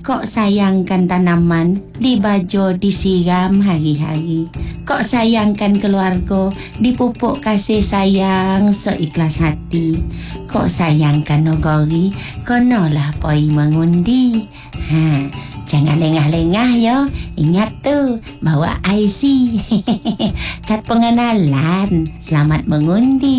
Kok sayangkan tanaman dibajo disiram hari-hari. Kok sayangkan keluarga dipupuk kasih sayang seikhlas hati. Kok sayangkan nogori konolah poi mengundi. Jangan lengah-lengah yo. Ingat tuh bawa IC. Kad pengenalan. Selamat mengundi.